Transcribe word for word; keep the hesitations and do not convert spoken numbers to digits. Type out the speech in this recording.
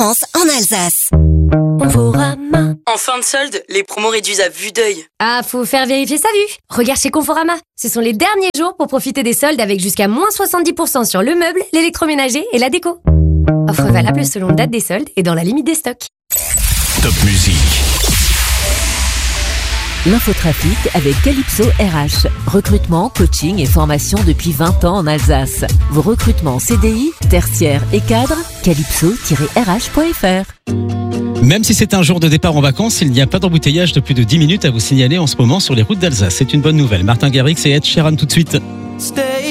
vacances en Alsace. Conforama. En fin de solde, les promos réduisent à vue d'œil. Ah, faut faire vérifier sa vue. Regarde chez Conforama. Ce sont les derniers jours pour profiter des soldes avec jusqu'à moins soixante-dix pour cent sur le meuble, l'électroménager et la déco. Offre valable selon date des soldes et dans la limite des stocks. Top Musique. L'infotrafic avec Calypso R H. Recrutement, coaching et formation depuis vingt ans en Alsace. Vos recrutements C D I, tertiaires et cadres, calypso tiret r h point f r. Même si c'est un jour de départ en vacances, il n'y a pas d'embouteillage de plus de dix minutes à vous signaler en ce moment sur les routes d'Alsace. C'est une bonne nouvelle. Martin Garrix et Ed Sheeran tout de suite.